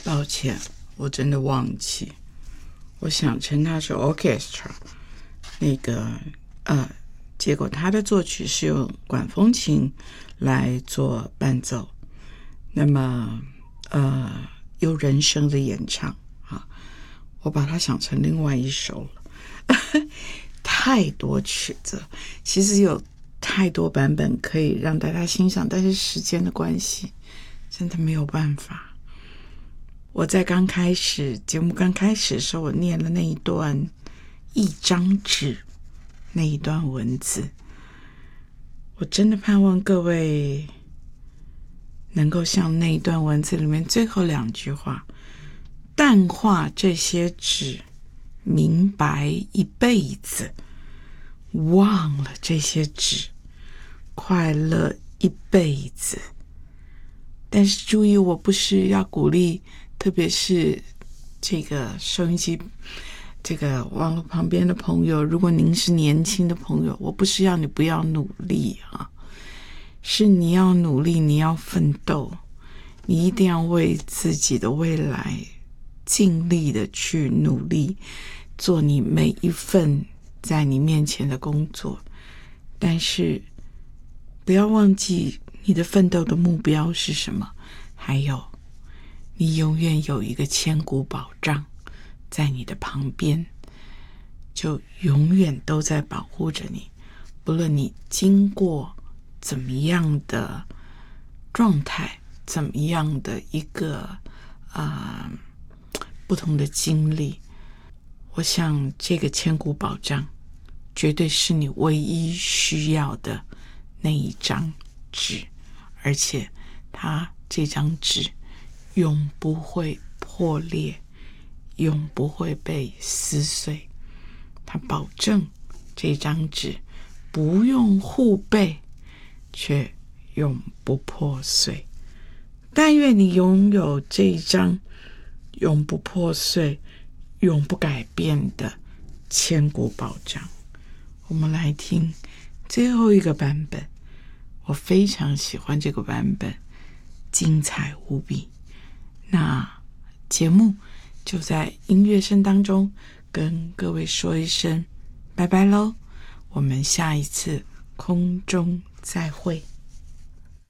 抱歉，我真的忘记，我想称它是 orchestra， 结果它的作曲是用管风琴来做伴奏，那么有人声的演唱啊，我把它想成另外一首了。太多曲子，其实有太多版本可以让大家欣赏，但是时间的关系，真的没有办法。我在节目刚开始的时候，我念了那一段一张纸那一段文字，我真的盼望各位能够像那一段文字里面最后2句话，淡化这些纸，明白一辈子，忘了这些纸，快乐一辈子。但是注意，我不是要鼓励，特别是这个收音机这个网络旁边的朋友，如果您是年轻的朋友，我不是要你不要努力啊，是你要努力，你要奋斗，你一定要为自己的未来尽力的去努力，做你每一份在你面前的工作。但是不要忘记你的奋斗的目标是什么，还有你永远有一个千古保障在你的旁边，就永远都在保护着你，不论你经过怎么样的状态，怎么样的一个不同的经历，我想这个千古保障绝对是你唯一需要的那一张纸，而且这张纸永不会破裂，永不会被撕碎。它保证这张纸不用护背，却永不破碎。但愿你拥有这一张永不破碎、永不改变的千古保障。我们来听最后一个版本，我非常喜欢这个版本，精彩无比。那节目就在音乐声当中跟各位说一声拜拜咯，我们下一次空中再会。